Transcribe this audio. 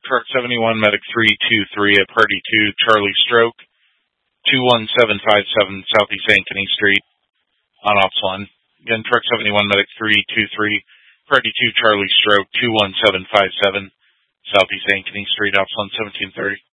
Truck 71, Medic 323 at Party 2, Charlie Stroke, 21757 Southeast Ankeny Street, on Ops 1. Again, Truck 71, Medic 323, Party 2, Charlie Stroke, 21757 Southeast Ankeny Street, Ops 1, 1730.